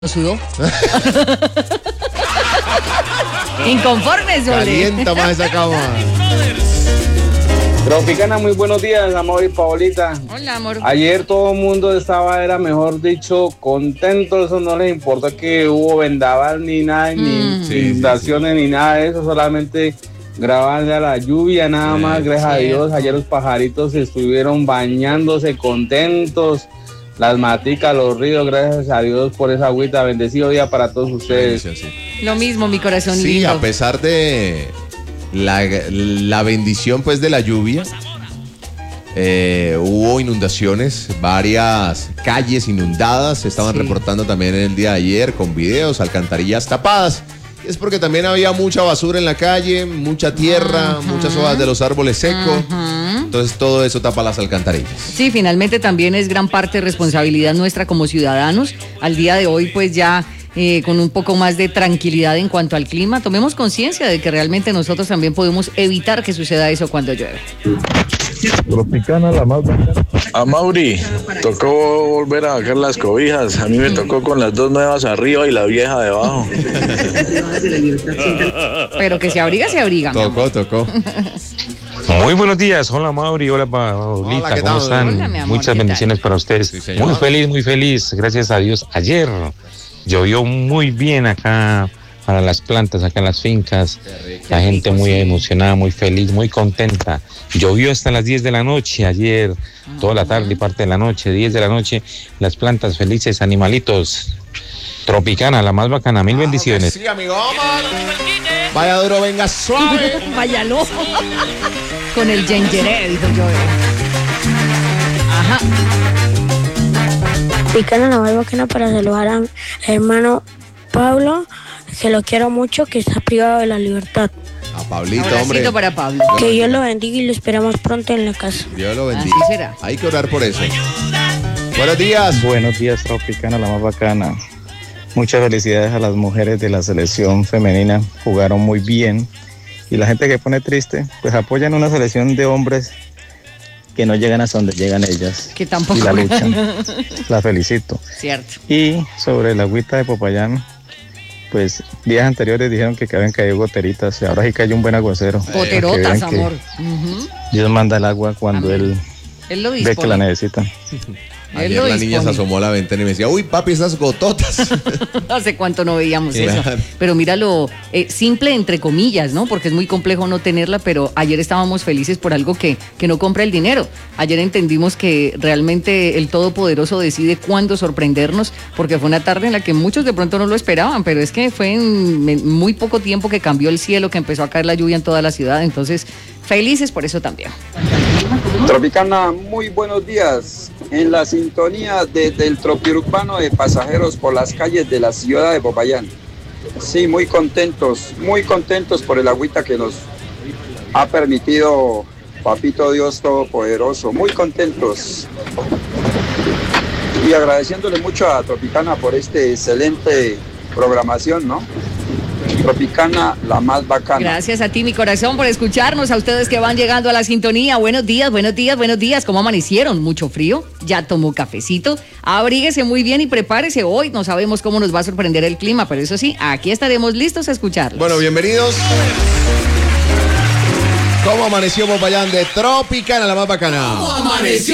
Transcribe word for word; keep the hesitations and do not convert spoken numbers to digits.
¿Sudó? Inconformes, Ole. Calienta más esa cama. Tropicana, muy buenos días, amor y Paolita. Hola, amor. Ayer todo el mundo estaba, era mejor dicho, contento. Eso no les importó que hubo vendaval ni nada, ni Mm. inundaciones ni nada de eso. Solamente grababan ya la lluvia, nada Sí, más. Gracias a cierto. Dios, ayer los pajaritos estuvieron bañándose contentos. Las maticas, los ríos, gracias a Dios por esa agüita. Bendecido día para todos ustedes. Sí, sí, sí. Lo mismo, mi corazón Sí, lindo. a pesar de la, la bendición pues de la lluvia, eh, hubo inundaciones, varias calles inundadas, se estaban Sí. reportando también el día de ayer con videos, alcantarillas tapadas. Y es porque también había mucha basura en la calle, mucha tierra, Ajá. muchas hojas de los árboles secos. Ajá. Entonces todo eso tapa las alcantarillas. Sí, finalmente también es gran parte de responsabilidad nuestra como ciudadanos. Al día de hoy, pues ya eh, con un poco más de tranquilidad en cuanto al clima, tomemos conciencia de que realmente nosotros también podemos evitar que suceda eso cuando llueve. Tropicana, la más bacana. A Mauri, tocó volver a bajar las cobijas. A mí me tocó con las dos nuevas arriba y la vieja debajo. Pero que se abriga, se abriga. mi amor. Tocó, tocó. Muy buenos días, hola Mauri, hola Paulita, Hola, ¿qué ¿cómo tal? están? Hola, mi amor, Muchas ¿qué tal? bendiciones para ustedes. Sí, señor. Muy feliz, muy feliz, gracias a Dios. Ayer llovió muy bien acá para las plantas, acá en las fincas. La gente muy emocionada, muy feliz, muy contenta. Llovió hasta las diez de la noche ayer, toda la tarde y parte de la noche, diez de la noche. Las plantas felices, animalitos. Tropicana, la más bacana, mil bendiciones. Sí, amigo, Omar. Vaya duro, venga suave. Váyalo. Con el yengeré, dijo yo. Ajá. Picana la más bacana para saludar a mi hermano Pablo, que lo quiero mucho, que está privado de la libertad. A Pablito, Abracito hombre. para Pablo. Que Dios lo bendiga y lo esperamos pronto en la casa. Dios lo bendiga. Así será. Hay que orar por eso. Buenos días. Buenos días, Tropicana, la más bacana. Muchas felicidades a las mujeres de la selección femenina. Jugaron muy bien. Y la gente que pone triste, pues apoyan una selección de hombres que no llegan hasta donde llegan ellas. Que tampoco. Y la luchan. La felicito. Cierto. Y sobre la agüita de Popayán, pues días anteriores dijeron que habían caído goteritas y ahora sí cayó un buen aguacero. Para que Goterotas, vean que amor. Ujú. Dios manda el agua cuando Amén. Él Él lo ve que la dispone. necesitan. Él Ayer lo la niña se dispone. asomó a la ventana y me decía, uy, papi, esas gototas. Hace cuánto no veíamos eso. Claro. Pero míralo, eh, simple entre comillas, ¿no? Porque es muy complejo no tenerla, pero ayer estábamos felices por algo que, que no compra el dinero. Ayer entendimos que realmente el Todopoderoso decide cuándo sorprendernos, porque fue una tarde en la que muchos de pronto no lo esperaban, pero es que fue en, en muy poco tiempo que cambió el cielo, que empezó a caer la lluvia en toda la ciudad. Entonces, felices por eso también. Tropicana, muy buenos días. En la sintonía desde el tropiurbano de pasajeros por las calles de la ciudad de Popayán. Sí, muy contentos, muy contentos por el agüita que nos ha permitido Papito Dios Todopoderoso. Muy contentos. Y agradeciéndole mucho a Tropicana por este excelente programación, ¿no? Tropicana, la más bacana. Gracias a ti, mi corazón, por escucharnos, a ustedes que van llegando a la sintonía. Buenos días, buenos días, buenos días. ¿Cómo amanecieron? ¿Mucho frío? ¿Ya tomó cafecito? Abríguese muy bien y prepárese. Hoy no sabemos cómo nos va a sorprender el clima, pero eso sí, aquí estaremos listos a escucharlos. Bueno, bienvenidos. ¿Cómo amaneció Popayán de Tropicana, la más bacana?